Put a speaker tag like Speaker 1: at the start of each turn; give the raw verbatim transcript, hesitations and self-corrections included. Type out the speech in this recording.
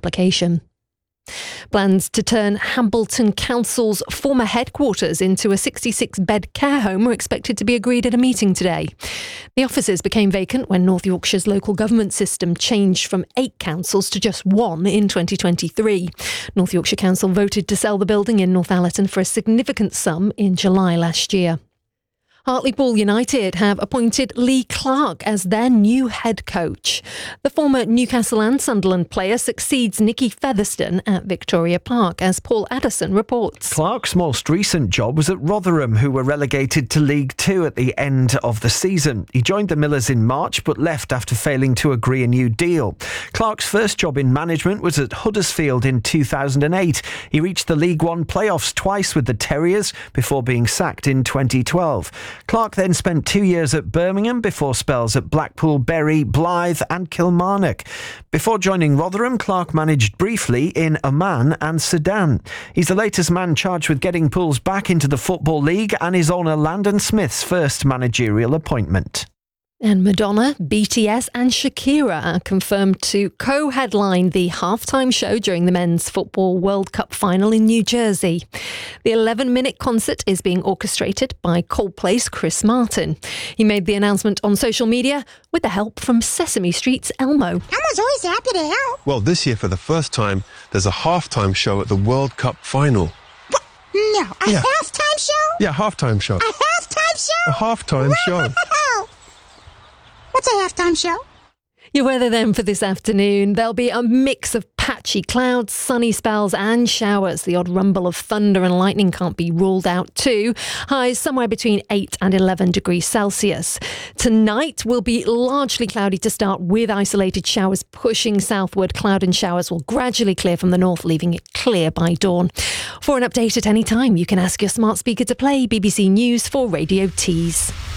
Speaker 1: application. Plans to turn Hambleton Council's former headquarters into a sixty-six bed care home are expected to be agreed at a meeting today. The offices became vacant when North Yorkshire's local government system changed from eight councils to just one in twenty twenty-three. North Yorkshire Council voted to sell the building in Northallerton for a significant sum in July last year. Hartlepool United have appointed Lee Clark as their new head coach. The former Newcastle and Sunderland player succeeds Nicky Featherstone at Victoria Park, as Paul Addison reports.
Speaker 2: Clark's most recent job was at Rotherham, who were relegated to League Two at the end of the season. He joined the Millers in March, but left after failing to agree a new deal. Clark's first job in management was at Huddersfield in two thousand eight. He reached the League One playoffs twice with the Terriers before being sacked in twenty twelve. Clark then spent two years at Birmingham before spells at Blackpool, Bury, Blyth and Kilmarnock. Before joining Rotherham, Clark managed briefly in Oman and Sudan. He's the latest man charged with getting Pools back into the Football League and is owner Landon Smith's first managerial appointment.
Speaker 1: And Madonna, B T S and Shakira are confirmed to co-headline the halftime show during the Men's Football World Cup final in New Jersey. The eleven-minute concert is being orchestrated by Coldplay's Chris Martin. He made the announcement on social media with the help from Sesame Street's Elmo.
Speaker 3: Elmo's always happy to help.
Speaker 4: Well, this year for the first time, there's a halftime show at the World Cup final.
Speaker 3: What? No, a
Speaker 4: Yeah.
Speaker 3: halftime show?
Speaker 4: Yeah, halftime show.
Speaker 3: A halftime show?
Speaker 4: A halftime show.
Speaker 3: Wow. What's a halftime show?
Speaker 1: Your weather then for this afternoon. There'll be a mix of patchy clouds, sunny spells and showers. The odd rumble of thunder and lightning can't be ruled out too. Highs somewhere between eight and eleven degrees Celsius. Tonight will be largely cloudy to start, with isolated showers pushing southward. Cloud and showers will gradually clear from the north, leaving it clear by dawn. For an update at any time, you can ask your smart speaker to play B B C News for Radio Tees.